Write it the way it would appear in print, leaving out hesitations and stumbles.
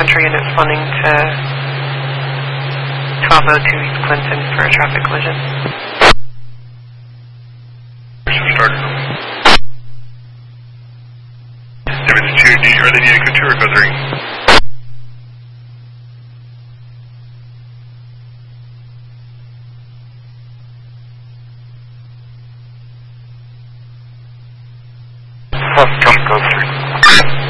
Central Unit responding to 1202 East Clinton for a traffic collision. Start. Damage 2, are they needing code 2 or code 3? Come code 3.